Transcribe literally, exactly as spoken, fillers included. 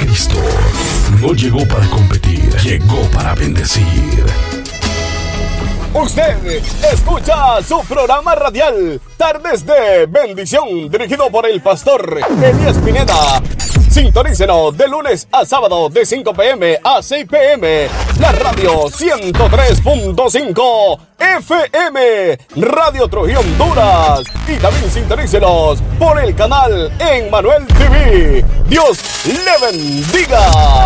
Cristo no llegó para competir, llegó para bendecir. Usted escucha su programa radial Tardes de Bendición, dirigido por el pastor Elías Pineda. Sintonícenos de lunes a sábado de cinco p m a seis p m La radio ciento tres punto cinco F M, Radio Trujillo Honduras. Y también sintonícenos por el canal Emmanuel T V. Dios le bendiga.